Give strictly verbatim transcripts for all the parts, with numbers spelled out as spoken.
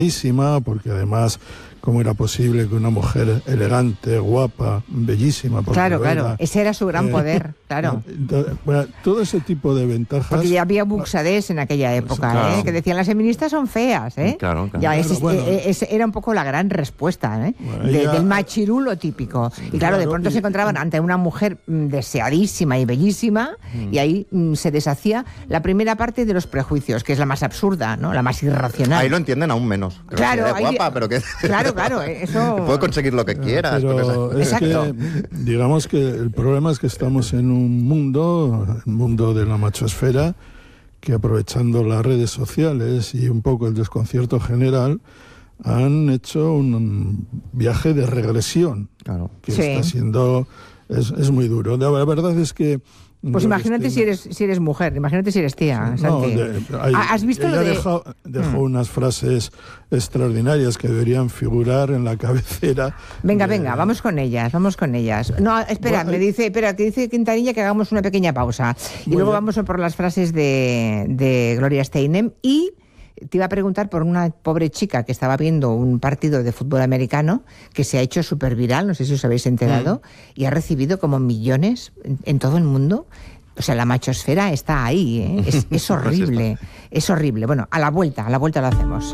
porque además, ¿cómo era posible que una mujer elegante, guapa, bellísima? Claro, era, claro, ese era su gran eh, poder, claro. Bueno, todo ese tipo de ventajas... Porque ya había buxadés en aquella época, claro. ¿eh? Que decían las feministas son feas, ¿eh? Claro, claro. Ya claro, ese, bueno. ese era un poco la gran respuesta, ¿eh? Bueno, de, ella... Del machirulo típico. Y claro, claro de pronto y... se encontraban ante una mujer mm, deseadísima y bellísima, mm. y ahí mm, se deshacía la primera parte de los prejuicios, que es la más absurda, ¿no? La más irracional. Ahí lo entienden aún menos. Pero claro, si eres ahí... guapa, pero que... Claro, claro, eso... Puedes conseguir lo que quieras. Pero es Exacto. que, digamos que el problema es que estamos en un mundo, el mundo de la machosfera, que aprovechando las redes sociales y un poco el desconcierto general, han hecho un viaje de regresión, claro. que sí. está siendo... Es, es muy duro. La verdad es que... Pues imagínate estoy... si eres si eres mujer, imagínate si eres tía, sí, no, de, hay, ¿has visto ella lo de...? dejó, dejó mm. unas frases extraordinarias que deberían figurar en la cabecera. Venga, de... venga, vamos con ellas, vamos con ellas. No, espera, bueno, me dice, espera, que dice Quintanilla que hagamos una pequeña pausa. Y luego bien. Vamos por las frases de, de Gloria Steinem. Y te iba a preguntar por una pobre chica que estaba viendo un partido de fútbol americano que se ha hecho súper viral, no sé si os habéis enterado, mm. y ha recibido como millones en, en todo el mundo. O sea, la machosfera está ahí, ¿eh? Es, es horrible, es horrible. Bueno, a la vuelta, a la vuelta lo hacemos.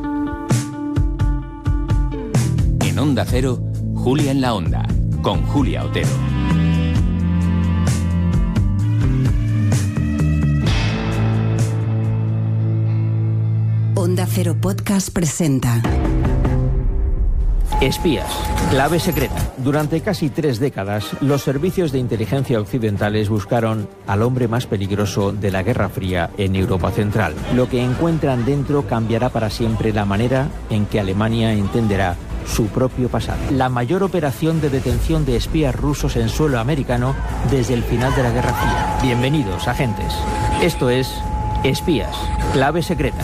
En Onda Cero, Julia en la Onda, con Julia Otero. Onda Cero Podcast presenta Espías, clave secreta. Durante casi tres décadas, los servicios de inteligencia occidentales buscaron al hombre más peligroso de la Guerra Fría en Europa Central. Lo que encuentran dentro cambiará para siempre la manera en que Alemania entenderá su propio pasado. La mayor operación de detención de espías rusos en suelo americano desde el final de la Guerra Fría. Bienvenidos, agentes. Esto es Espías, clave secreta.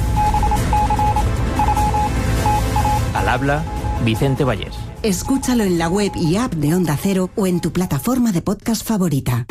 Al habla, Vicente Vallés. Escúchalo en la web y app de Onda Cero o en tu plataforma de podcast favorita.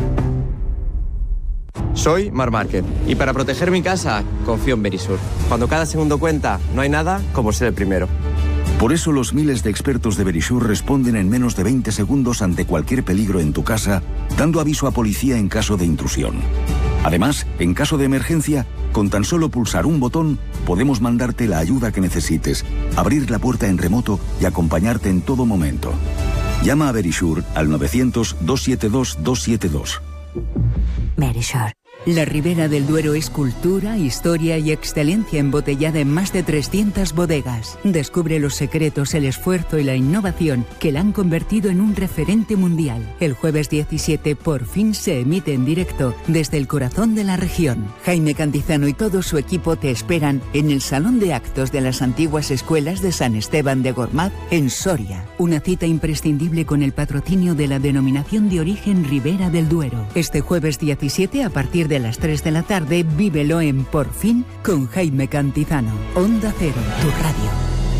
Soy Mar Márquez y para proteger mi casa confío en Verisur. Cuando cada segundo cuenta, no hay nada como ser el primero. Por eso los miles de expertos de Verisur responden en menos de veinte segundos ante cualquier peligro en tu casa, dando aviso a policía en caso de intrusión. Además, en caso de emergencia, con tan solo pulsar un botón, podemos mandarte la ayuda que necesites, abrir la puerta en remoto y acompañarte en todo momento. Llama a Verisur al novecientos, doscientos setenta y dos, doscientos setenta y dos. Verisur. La Ribera del Duero es cultura, historia y excelencia embotellada en más de trescientas bodegas. Descubre los secretos, el esfuerzo y la innovación que la han convertido en un referente mundial. El jueves diecisiete por fin se emite en directo desde el corazón de la región. Jaime Cantizano y todo su equipo te esperan en el Salón de Actos de las antiguas escuelas de San Esteban de Gormaz, en Soria. Una cita imprescindible con el patrocinio de la denominación de origen Ribera del Duero. Este jueves diecisiete, a partir de de las tres de la tarde, vívelo en Por Fin con Jaime Cantizano. Onda Cero, tu radio.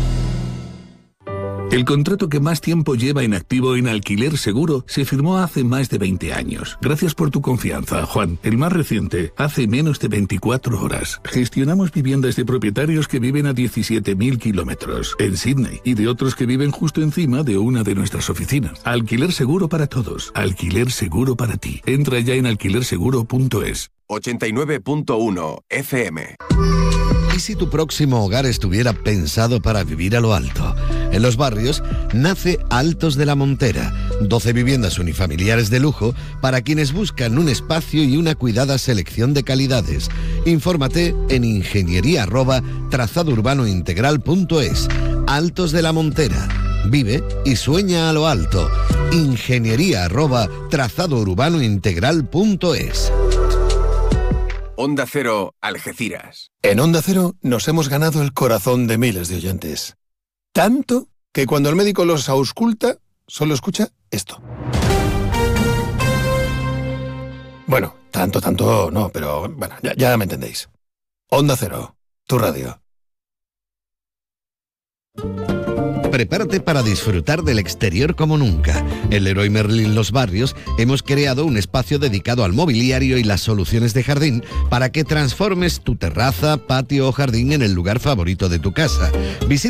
El contrato que más tiempo lleva en activo en Alquiler Seguro se firmó hace más de veinte años. Gracias por tu confianza, Juan. El más reciente, hace menos de veinticuatro horas. Gestionamos viviendas de propietarios que viven a diecisiete mil kilómetros en Sydney y de otros que viven justo encima de una de nuestras oficinas. Alquiler Seguro para todos. Alquiler Seguro para ti. Entra ya en alquiler seguro punto es. ochenta y nueve punto uno F M. ¿Y si tu próximo hogar estuviera pensado para vivir a lo alto? En Los Barrios nace Altos de la Montera, doce viviendas unifamiliares de lujo para quienes buscan un espacio y una cuidada selección de calidades. Infórmate en ingeniería arroba trazado urbano integral punto es. Altos de la Montera. Vive y sueña a lo alto. Ingeniería arroba trazado urbano integral punto es. Onda Cero, Algeciras. En Onda Cero nos hemos ganado el corazón de miles de oyentes. Tanto que cuando el médico los ausculta, solo escucha esto. Bueno, tanto, tanto no, pero bueno, ya, ya me entendéis. Onda Cero, tu radio. Prepárate para disfrutar del exterior como nunca. En Leroy Merlin Los Barrios hemos creado un espacio dedicado al mobiliario y las soluciones de jardín para que transformes tu terraza, patio o jardín en el lugar favorito de tu casa. Visita